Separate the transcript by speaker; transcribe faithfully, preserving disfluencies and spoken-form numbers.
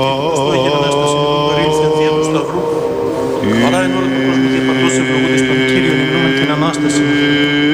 Speaker 1: Χριστό Αγία Ανάσταση, Κορίνθια Θεία του Σταυρού, χαρά εν όλο τον κόσμο διαπαντός ευλογούντες τον Κύριον, υμνούμεν την Ανάσταση.